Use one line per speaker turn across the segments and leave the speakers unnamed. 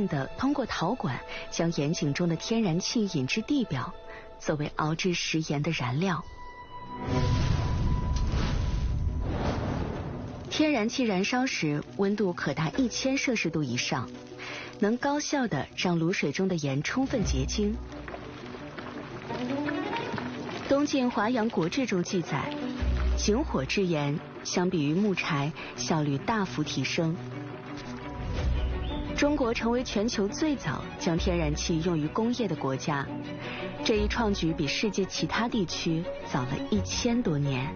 性地通过陶管将盐井中的天然气引至地表，作为熬制食盐的燃料。天然气燃烧时温度可达1000摄氏度以上，能高效地让卤水中的盐充分结晶。东晋华阳国志中记载，井火制盐相比于木柴效率大幅提升。中国成为全球最早将天然气用于工业的国家，这一创举比世界其他地区早了1000多年。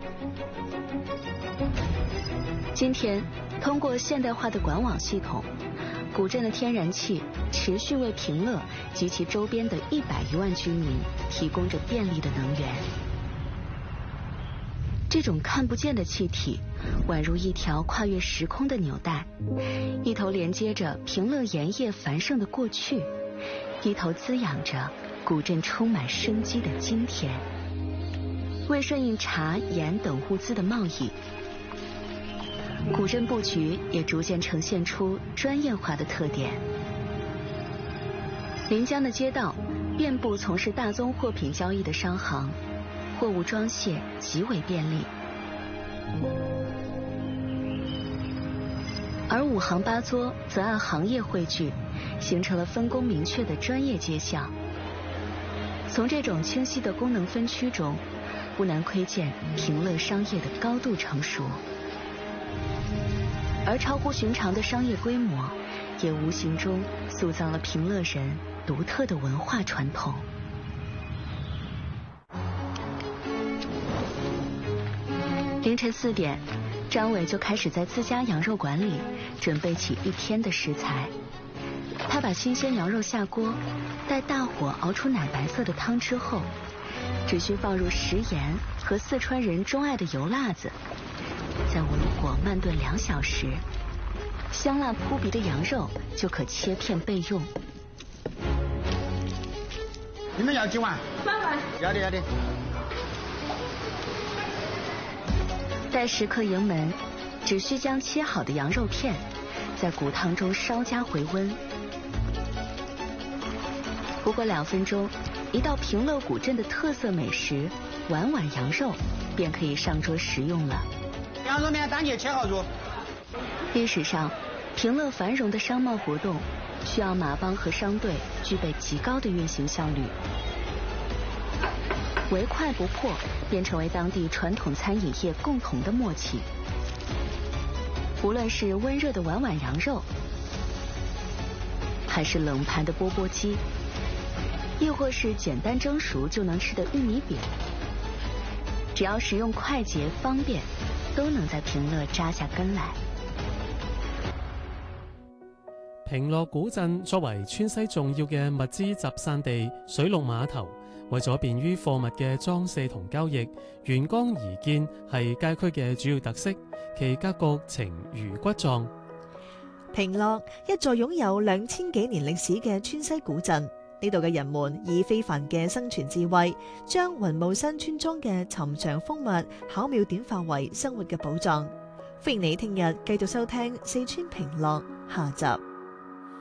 今天，通过现代化的管网系统，古镇的天然气持续为平乐及其周边的100余万居民提供着便利的能源。这种看不见的气体，宛如一条跨越时空的纽带，一头连接着平乐盐业繁盛的过去，一头滋养着古镇充满生机的今天，为顺应茶、盐等物资的贸易。古镇布局也逐渐呈现出专业化的特点。临江的街道遍布从事大宗货品交易的商行，货物装卸极为便利。而5行8作则按行业汇聚，形成了分工明确的专业街巷。从这种清晰的功能分区中，不难窥见平乐商业的高度成熟。而超乎寻常的商业规模，也无形中塑造了平乐人独特的文化传统。凌晨4点，张伟就开始在自家羊肉馆里准备起一天的食材。他把新鲜羊肉下锅，待大火熬出奶白色的汤之后，只需放入食盐和四川人钟爱的油辣子，再文火慢炖2小时，香辣扑鼻的羊肉就可切片备用。
你们要几碗？8碗。要的要的。
待食客盈门，只需将切好的羊肉片在骨汤中稍加回温。不过2分钟，一道平乐古镇的特色美食碗碗羊肉便可以上桌食用了。
羊肉面当节切好煮。
历史上，平乐繁荣的商贸活动需要马帮和商队具备极高的运行效率。唯快不破便成为当地传统餐饮业共同的默契。无论是温热的碗碗羊肉，还是冷盘的钵钵鸡，亦或是简单蒸熟就能吃的玉米饼，只要食用快捷方便，都能在平乐扎下根来。
平樂古鎮作為川西重要嘅物資集散地、水陸碼頭，為咗便於貨物嘅裝卸同交易，沿江而建係街區嘅主要特色，其格局呈魚骨狀。
平樂一座擁有2000幾年歷史嘅川西古鎮，呢度嘅人們以非凡嘅生存智慧，將雲霧山村莊嘅尋常風物巧妙點化為生活嘅寶藏。歡迎你聽日繼續收聽四川平樂下集。